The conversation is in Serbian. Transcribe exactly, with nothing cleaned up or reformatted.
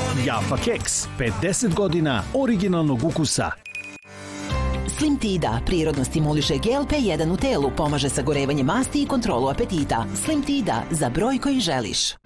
Jaffa keks, pedeset godina originalnog ukusa. Slim Tida prirodno stimuliše G L P jedan u telu, pomaže sagorevanje masti i kontrolu apetita. Slim Tida, za broj koji želiš.